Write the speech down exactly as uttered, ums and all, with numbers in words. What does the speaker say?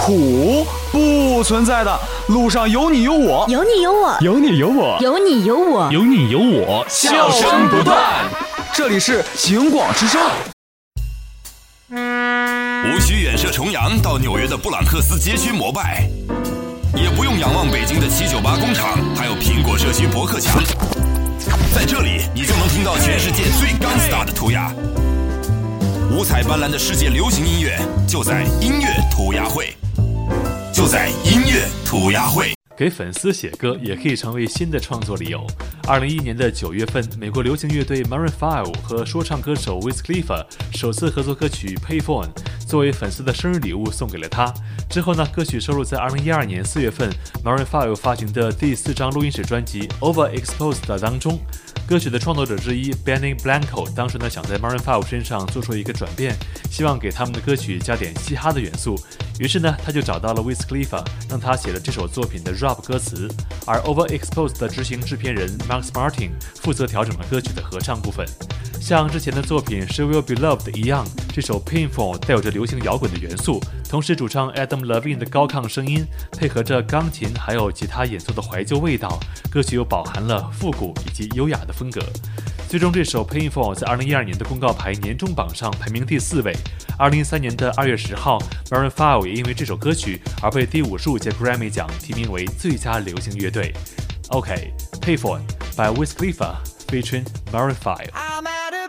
苦？不存在的，路上有你有我， 有你有我， 有你有我， 有你有我， 有你有我， 笑声不断。这里是警广之声。 无需远涉重洋到纽约的布朗克斯街区膜拜，也不用仰望北京的七九八工厂，还有苹果社区博客墙。在这里，你就能听到全世界最钢 star 的涂鸦，五彩斑斓的世界流行音乐就在音乐涂鸦会，就在音乐涂鸦会。 给粉丝写歌也可以成为新的创作理由。二零一一年的九月份，美国流行乐队 Maroon 五和说唱歌手 Wiz Khalifa 首次合作歌曲 Payphone 作为粉丝的生日礼物送给了他。之后呢，歌曲收录在二零一二年四月份 Maroon 五发行的第四张录音室专辑 Overexposed 当中。歌曲的创作者之一 Benny Blanco 当时呢想在 Maroon 五身上做出一个转变，希望给他们的歌曲加点嘻哈的元素。于是呢，他就找到了 Wiz Khalifa， 让他写了这首作品的 rap 歌词，而 Overexposed 的执行制片人 Max Martin 负责调整了歌曲的合唱部分。像之前的作品 She Will Be Loved 一样，这首 Painful 带有着流行摇滚的元素，同时主唱 Adam Levine 的高亢声音配合着钢琴还有吉他演奏的怀旧味道，歌曲又饱含了复古以及优雅的风格。最终这首 Painful 在二零一二年的公告牌年终榜上排名第四位。二零一三年的二月十号 Maroon 五也因为这首歌曲而被第五十五届 Grammy 奖提名为最佳流行乐队。OK， Payphone by Wiz Khalifa featuring Maroon 五。